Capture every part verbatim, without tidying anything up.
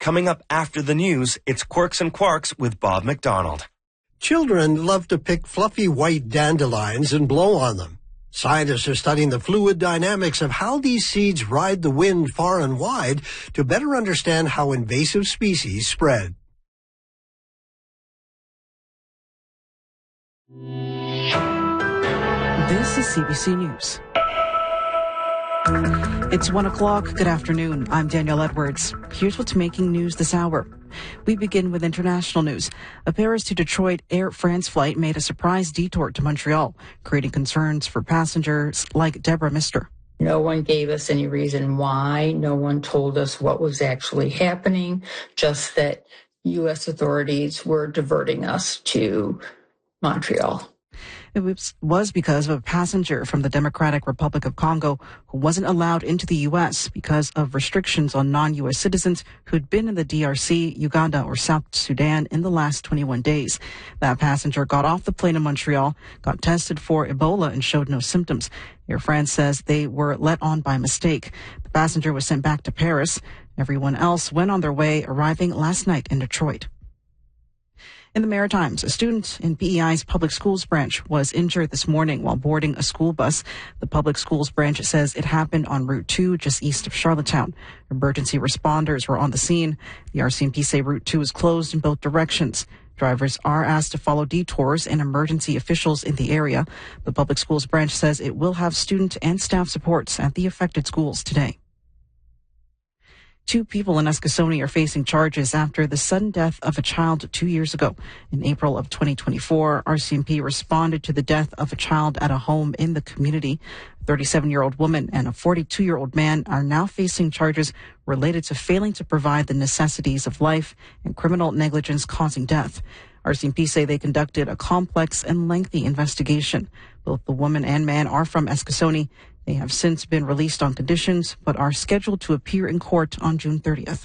Coming up after the news, it's Quirks and Quarks with Bob McDonald. Children love to pick fluffy white dandelions and blow on them. Scientists are studying the fluid dynamics of how these seeds ride the wind far and wide to better understand how invasive species spread. This is C B C News. It's one o'clock. Good afternoon. I'm Danielle Edwards. Here's what's making news this hour. We begin with international news. A Paris to Detroit Air France flight made a surprise detour to Montreal, creating concerns for passengers like Deborah Mister. No one gave us any reason why. No one told us what was actually happening, just that U S authorities were diverting us to Montreal. It was because of a passenger from the Democratic Republic of Congo who wasn't allowed into the U S because of restrictions on non-U S citizens who'd been in the D R C, Uganda, or South Sudan in the last twenty-one days. That passenger got off the plane in Montreal, got tested for Ebola, and showed no symptoms. Air France says they were let on by mistake. The passenger was sent back to Paris. Everyone else went on their way, arriving last night in Detroit. In the Maritimes, a student in P E I's public schools branch was injured this morning while boarding a school bus. The public schools branch says it happened on Route two, just east of Charlottetown. Emergency responders were on the scene. The R C M P say Route two is closed in both directions. Drivers are asked to follow detours and emergency officials in the area. The public schools branch says it will have student and staff supports at the affected schools today. Two people in Eskasoni are facing charges after the sudden death of a child two years ago. In April of twenty twenty-four, R C M P responded to the death of a child at a home in the community. A thirty-seven-year-old woman and a forty-two-year-old man are now facing charges related to failing to provide the necessities of life and criminal negligence causing death. R C M P say they conducted a complex and lengthy investigation. Both the woman and man are from Eskasoni. They have since been released on conditions, but are scheduled to appear in court on June thirtieth.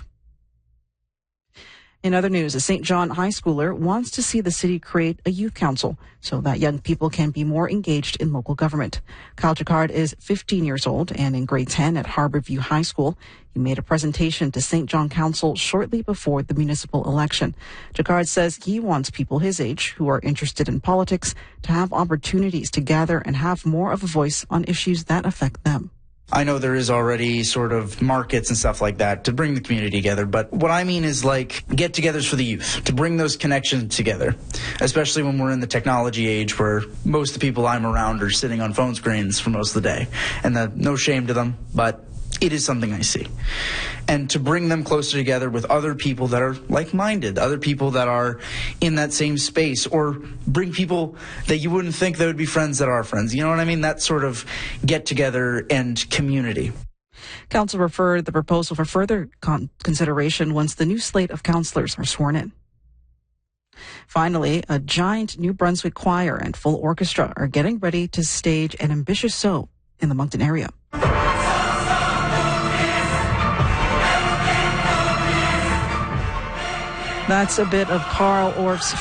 In other news, a Saint John high schooler wants to see the city create a youth council so that young people can be more engaged in local government. Kyle Jacquard is fifteen years old and in grade ten at Harborview High School. He made a presentation to Saint John Council shortly before the municipal election. Jacquard says he wants people his age who are interested in politics to have opportunities to gather and have more of a voice on issues that affect them. I know there is already sort of markets and stuff like that to bring the community together, but what I mean is like get-togethers for the youth, to bring those connections together, especially when we're in the technology age where most of the people I'm around are sitting on phone screens for most of the day. And the, no shame to them, but it is something I see. And to bring them closer together with other people that are like-minded, other people that are in that same space, or bring people that you wouldn't think that would be friends that are friends. You know what I mean? That sort of get-together and community. Council referred the proposal for further con- consideration once the new slate of councillors are sworn in. Finally, a giant New Brunswick choir and full orchestra are getting ready to stage an ambitious show in the Moncton area. That's a bit of Carl Orff's